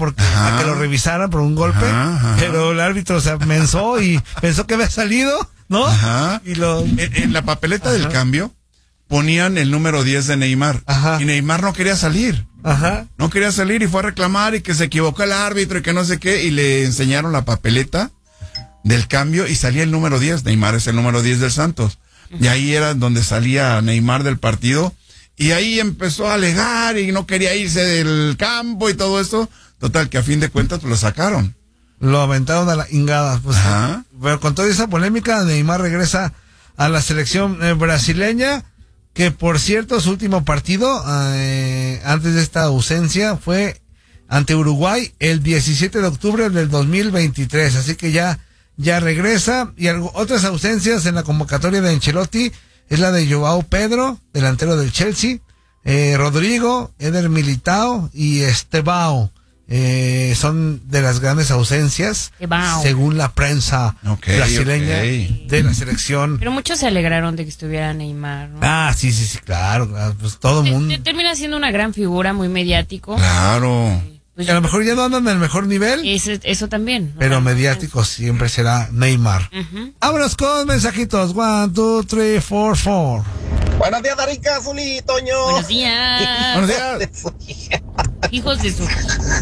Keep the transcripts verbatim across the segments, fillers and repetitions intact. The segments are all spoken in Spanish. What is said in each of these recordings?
porque a que lo revisaran por un golpe, ajá, ajá. pero el árbitro se mensó y pensó que había salido, ¿no? Ajá. Y lo... en, en la papeleta ajá. del cambio ponían el número diez de Neymar. Ajá. Y Neymar no quería salir. Ajá. No quería salir y fue a reclamar y que se equivocó el árbitro y que no sé qué. Y le enseñaron la papeleta del cambio y salía el número diez. Neymar es el número diez del Santos. Y ahí era donde salía Neymar del partido. Y ahí empezó a alegar y no quería irse del campo y todo eso. Total, que a fin de cuentas pues, lo sacaron. Lo aventaron a la ingada. Pues, ajá. Pero con toda esa polémica, Neymar regresa a la selección eh, brasileña. Que por cierto, su último partido, eh, antes de esta ausencia, fue ante Uruguay el diecisiete de octubre del dos mil veintitrés. Así que ya, ya regresa. Y algo, otras ausencias en la convocatoria de Ancelotti es la de Joao Pedro, delantero del Chelsea, eh, Rodrigo, Eder Militao y Estevao. Eh, son de las grandes ausencias wow. según la prensa okay, brasileña okay. de la selección. Pero muchos se alegraron de que estuviera Neymar, ¿no? Ah, sí, sí, sí, claro, pues todo el mundo. Termina siendo una gran figura, muy mediático. Claro. Pues a lo mejor ya no andan en el mejor nivel. Eso, eso también. ¿No? Pero mediático siempre será Neymar. Uh-huh. Vámonos con mensajitos. One, two, three, four, four. Buenos días, Darica, Zuli, Toño. Buenos días. Buenos días. Hijos de su...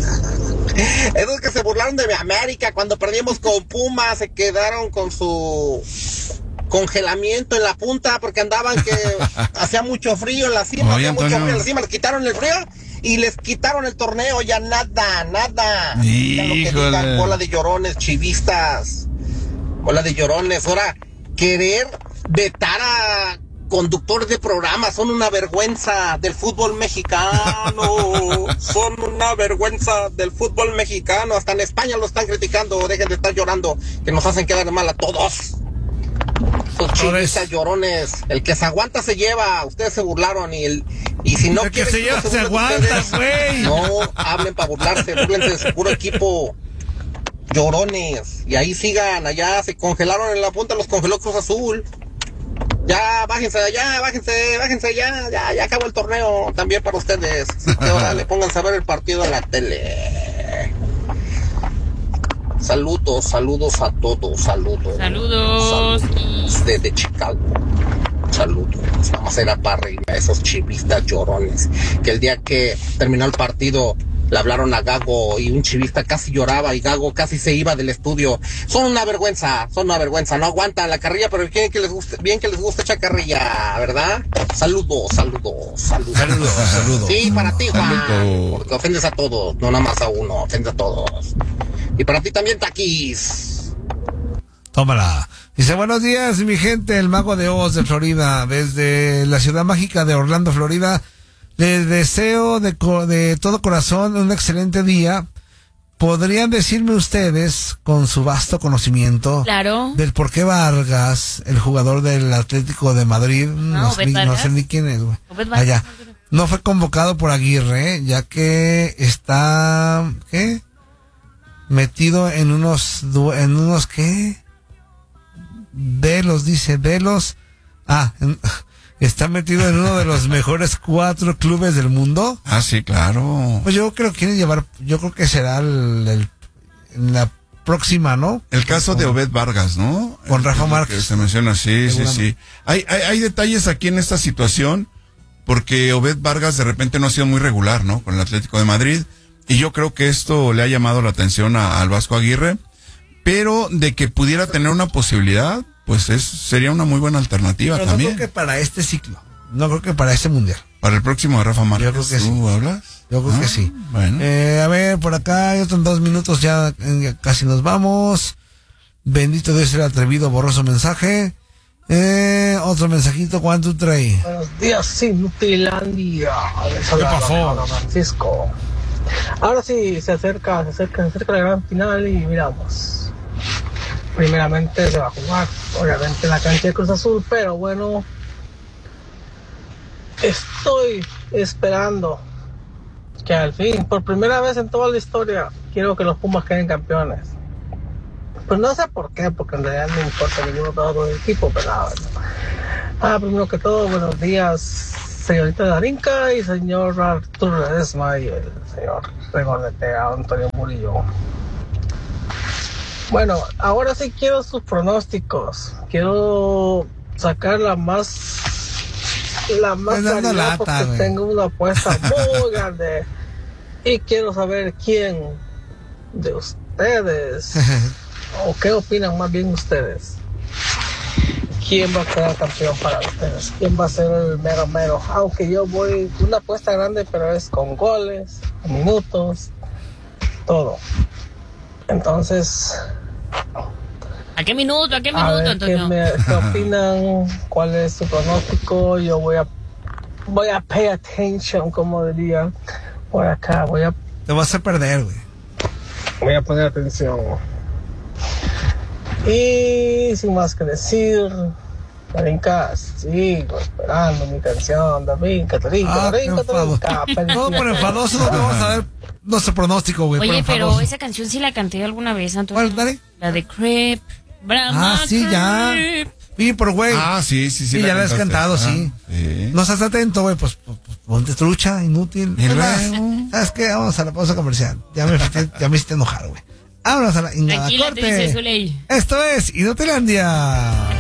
Esos que se burlaron de mi América cuando perdimos con Puma, se quedaron con su congelamiento en la punta porque andaban que hacía mucho frío en la cima, Oye, hacía mucho Antonio. frío en la cima, les quitaron el frío y les quitaron el torneo, ya nada, nada. Ya lo que digan, bola de llorones, chivistas, bola de llorones. Ahora, querer vetar a conductores de programas son una vergüenza del fútbol mexicano, son una vergüenza del fútbol mexicano, hasta en España lo están criticando, dejen de estar llorando, que nos hacen quedar mal a todos. Esos chivistas llorones, el que se aguanta se lleva, ustedes se burlaron y el y si no el que se lleva se aguanta, güey. No hablen para burlarse, burlense de su puro equipo. Llorones, y ahí sigan, allá se congelaron en la punta, los congeló Cruz Azul. Ya, bájense de allá, bájense, bájense ya, ya, ya acabó el torneo también para ustedes. Así que ahora le pónganse a ver el partido en la tele. Saludos, saludos a todos, saludos. Saludos. Saludos desde Chicago. Saludos. Vamos a ir a parrilla a esos chivistas llorones. Que el día que terminó el partido le hablaron a Gago y un chivista casi lloraba y Gago casi se iba del estudio. Son una vergüenza, son una vergüenza. No aguantan la carrilla, pero bien que les guste, bien que les guste echar carrilla, ¿verdad? Saludos, saludos, saludos. Saludos, saludos. Sí, para ti, Juan. Saludos. Porque ofendes a todos, no nada más a uno, ofendes a todos. Y para ti también, Taquis. Tómala. Dice, buenos días, mi gente, el Mago de Oz de Florida, desde la ciudad mágica de Orlando, Florida. Les deseo de, co- de todo corazón un excelente día. ¿Podrían decirme ustedes, con su vasto conocimiento, claro, del por qué Vargas, el jugador del Atlético de Madrid, no, No, sé, ni, no sé ni quién es, güey, allá, no fue convocado por Aguirre, ya que está, ¿qué? Metido en unos, du- en unos, ¿qué? Delos, dice, Delos, ah, en, está metido en uno de los mejores cuatro clubes del mundo. Ah, sí, claro. Pues yo creo que quieren llevar, yo creo que será el, el- en la próxima, ¿no? El caso de Obed Vargas, ¿no? Con Rafa Es lo Márquez. que se menciona, sí, sí, sí. Hay, hay, hay detalles aquí en esta situación, porque Obed Vargas de repente no ha sido muy regular, ¿no? Con el Atlético de Madrid, y yo creo que esto le ha llamado la atención a- al Vasco Aguirre, pero de que pudiera tener una posibilidad, pues es sería una muy buena alternativa. Pero también. no creo que para este ciclo, no creo que para este mundial. Para el próximo de Rafa Márquez. Yo creo que ¿Tú sí. hablas? Yo creo Ah, que sí. Bueno. Eh, a ver, por acá hay otros dos minutos, ya, eh, ya casi nos vamos. Bendito Dios el atrevido, borroso mensaje. Eh, otro mensajito, ¿cuánto trae? Buenos días, Inutilandia. ¿Qué pasó? Francisco. Ahora sí, se acerca, se acerca, se acerca la gran final y miramos. Primeramente se va a jugar, obviamente, en la cancha de Cruz Azul, pero bueno, estoy esperando que al fin, por primera vez en toda la historia, quiero que los Pumas queden campeones. Pues no sé por qué, porque en realidad no importa ninguno de los dos equipos, pero nada, bueno. Ah, primero que todo, buenos días, señorita Darinka y señor Arturo Ledesma y el señor Regonete Antonio Murillo. Bueno, ahora sí quiero sus pronósticos. Quiero sacar la más la más variedad porque wey. Tengo una apuesta muy grande y quiero saber quién de ustedes o qué opinan más bien ustedes. ¿Quién va a quedar campeón para ustedes? ¿Quién va a ser el mero mero? Aunque yo voy una apuesta grande, pero es con goles, minutos, todo. Entonces, ¿a qué minuto? ¿A qué a minuto, ver, Antonio? ¿qué, me, ¿qué opinan? ¿Cuál es su pronóstico? Yo voy a voy a pay attention, como diría por acá. Voy a te vas a perder, güey. Voy a poner atención. Y sin más que decir, Darinka, sigo esperando mi canción, Darinka, Darinka, ah, Darinka, Darinka. No, por enfadoso no te vamos a ver nuestro pronóstico, güey. Oye, pero esa canción sí la canté alguna vez, Antonio. ¿Cuál, Dani? La de Creep. Brahma Ah, sí, ya. Sí, por güey. Ah, sí, sí, sí. Sí, ya la has cantado, ah, sí. sí. No estás atento, güey, pues, pues, pues ponte trucha, inútil. Y luego, ¿sabes qué? Vamos a la pausa comercial. Ya me, ya me hiciste enojar, güey. Vámonos a la ingada Tranquila, corte. te dice Zuley. Esto es Inutilandia.